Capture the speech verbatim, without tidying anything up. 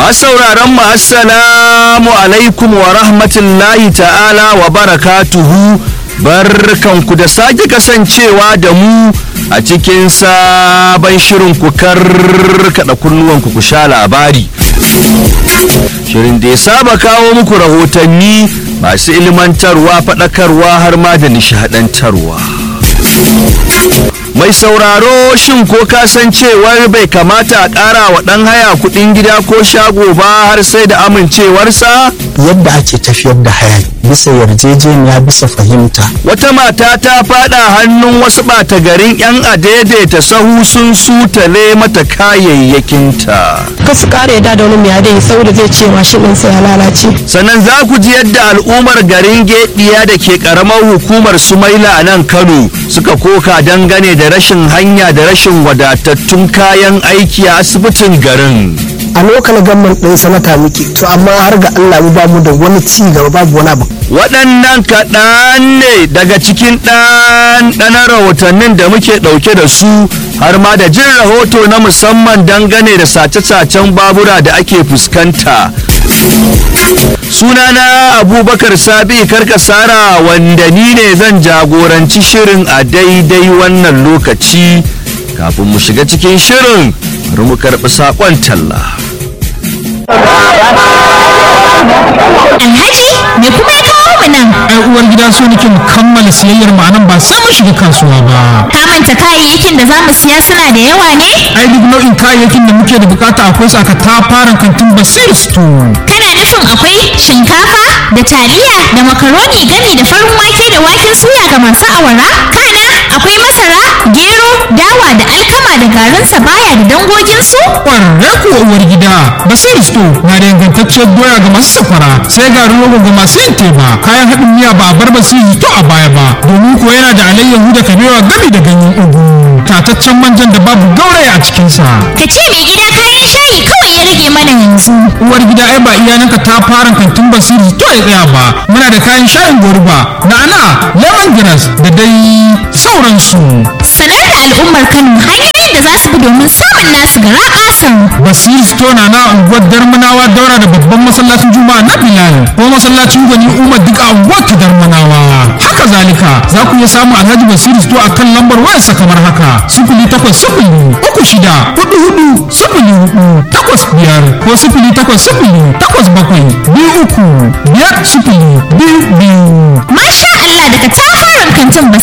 Masu sauraron mu assalamu alaikum wa rahmatullahi ta'ala wa barakatuhu. Barkanku da sake kasancewa da mu a cikin sabon shirin ku karkada kunnuwanku ku sha labari. Shirin da ya saba kawo muku rahotanni masu ilmantarwa, faɗakarwa har ma da nishaɗantarwa. Mai sauraro, shin ko ka san cewar bai kamata a ƙara wa ɗan haya kuɗin gida ko shago ba har sai da amincewarsa? Yadda ake tafiyar da haya bisa yarjejeniya, bisa fahimta. Wata mata ta faɗa hannun wasu ɓata garin 'yan adaidaita sahu sun sutale mata kayayyakinta. Ka su ƙara yadda da wani mai adai saboda zai ce mashin ɗinsa ya lalace. Sannan za ku ji yadda al'ummar garin Gediya da ke ƙaramar hukumar Sumaila a nan Kano suka koka dangane da rashin hanya da rashin wadatattun kayan aiki a asibitin garin. A lokal gamman ɗin sanata muke, to amma har ga Allah mu ba mu da wani ci gaba, babu wani abu. Waɗannan kaɗan ne daga cikin ɗanɗanon rahotannin da muke ɗauke da su, har ma da jin rahoto na musamman dangane da sace-sacen babura da ake fuskanta. Sunana Abubakar Sabi Karkasara, wanda ni ne zan jagoranci shirin a daidai wannan lokaci. Kafin mu shiga cikin shirin, bari mu karɓi saƙon talla. Alhaji, me kuma ya kawo mu nan? Ai uwar gida so nake mu kammala siyayyar mu anan ba sai mu shiga kasuwa ba. Ka manta kayayyakin da zamu siya suna da yawa ne? Ai duk nau'in kayayyakin da muke da bukata akwai su aka tafaran kantin Basir Store. Kana nufin akwai shinkafa da taliya da makaroni gami da farin wake da waken suya ga masu awara? Kana akwai masara, gero, dawa da alkama da garin sabaya da dangogin su? Ƙwararre kuwa uwar gida, Basir Store na da ingantacciyar doya ga masu safara, sai garin rogo ga masu yin teba. Kayan haɗin miya ba a bar Basir Store a baya ba, domin kuwa yana da alayyahu da kabewa gami da ganyen ugu. Tataccen manjan da babu gauraya a cikinsa. Ka ce mai gida kayan shayi kawai ya rage mana yanzu. Uwar gida ai ba iyalanka ta fara kantin Basir Store ya tsaya ba. Muna da kayan shayin goruba, na'ana, lemongrass da dai sauransu. Sanar da al'ummar Kano hanyoyin da za su bi domin samun nasu gara ƙasan. Basir Store na na unguwar Darmanawa daura da babban masallacin Juma'a na Bilal ko masallacin Gwani Umar duk a unguwar ta Darmanawa. Haka zalika za ku iya samun Alhaji Basir Store a kan lambar wayarsa kamar haka: sifili takwas sifili uku shida hudu hudu sifili hudu takwas biyar ko sifili takwas sifili takwas bakwai biyu uku biyar sifili biyu biyu. Masha Allah, daga tafaran kantin Basir